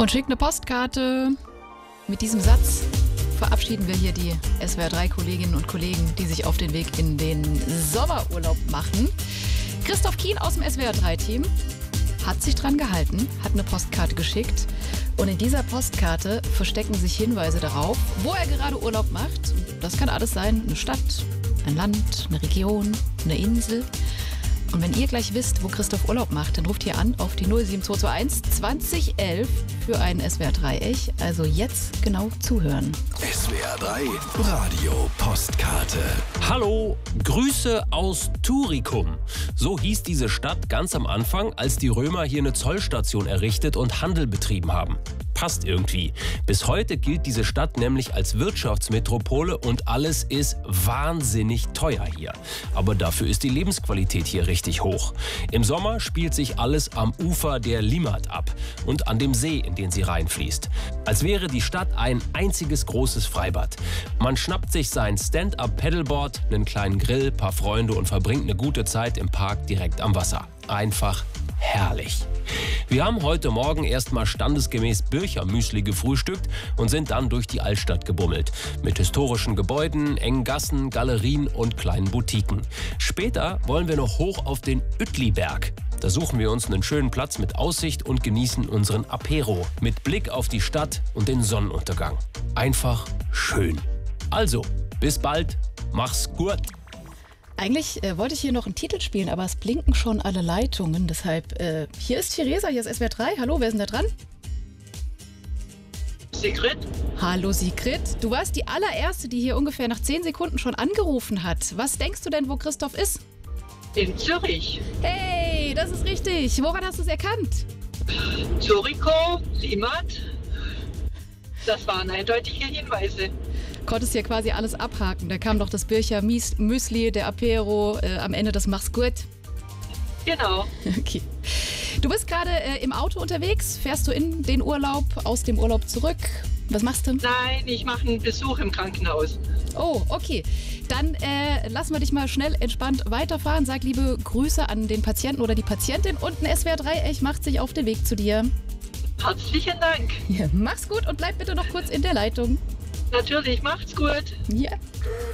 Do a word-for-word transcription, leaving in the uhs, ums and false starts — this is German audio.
Und schickt eine Postkarte. Mit diesem Satz verabschieden wir hier die S W R drei Kolleginnen und Kollegen, die sich auf den Weg in den Sommerurlaub machen. Christoph Kien aus dem S W R drei Team hat sich dran gehalten, hat eine Postkarte geschickt. Und in dieser Postkarte verstecken sich Hinweise darauf, wo er gerade Urlaub macht. Das kann alles sein, eine Stadt, ein Land, eine Region, eine Insel. Und wenn ihr gleich wisst, wo Christoph Urlaub macht, dann ruft ihr an auf die null sieben zwei zwei eins zwanzig elf für einen S W R drei-Ech. Also jetzt genau zuhören. S W R drei Radio Postkarte. Hallo, Grüße aus Turicum. So hieß diese Stadt ganz am Anfang, als die Römer hier eine Zollstation errichtet und Handel betrieben haben. Passt irgendwie. Bis heute gilt diese Stadt nämlich als Wirtschaftsmetropole und alles ist wahnsinnig teuer hier. Aber dafür ist die Lebensqualität hier richtig hoch. Im Sommer spielt sich alles am Ufer der Limmat ab und an dem See, in den sie reinfließt. Als wäre die Stadt ein einziges großes Freibad. Man schnappt sich sein Stand-up-Paddleboard, einen kleinen Grill, paar Freunde und verbringt eine gute Zeit im Park direkt am Wasser. Einfach herrlich. Wir haben heute Morgen erstmal standesgemäß Birchermüsli gefrühstückt und sind dann durch die Altstadt gebummelt. Mit historischen Gebäuden, engen Gassen, Galerien und kleinen Boutiquen. Später wollen wir noch hoch auf den Uetliberg. Da suchen wir uns einen schönen Platz mit Aussicht und genießen unseren Apero mit Blick auf die Stadt und den Sonnenuntergang. Einfach schön. Also, bis bald. Mach's gut. Eigentlich äh, wollte ich hier noch einen Titel spielen, aber es blinken schon alle Leitungen. Deshalb, äh, hier ist Theresa, hier ist S W R drei. Hallo, wer ist denn da dran? Sigrid. Hallo Sigrid. Du warst die allererste, die hier ungefähr nach zehn Sekunden schon angerufen hat. Was denkst du denn, wo Christoph ist? In Zürich. Hey, das ist richtig. Woran hast du es erkannt? Zurico, Limmat. Das waren eindeutige Hinweise. Konntest ja quasi alles abhaken. Da kam doch das Bircher Müsli, der Apero, äh, am Ende das Mach's gut. Genau. Okay. Du bist gerade äh, im Auto unterwegs. Fährst du in den Urlaub, aus dem Urlaub zurück? Was machst du? Nein, ich mache einen Besuch im Krankenhaus. Oh, okay. Dann äh, lassen wir dich mal schnell entspannt weiterfahren. Sag liebe Grüße an den Patienten oder die Patientin und ein S W R drei-Ech macht sich auf den Weg zu dir. Herzlichen Dank. Ja, mach's gut und bleib bitte noch kurz in der Leitung. Natürlich, macht's gut. Ja.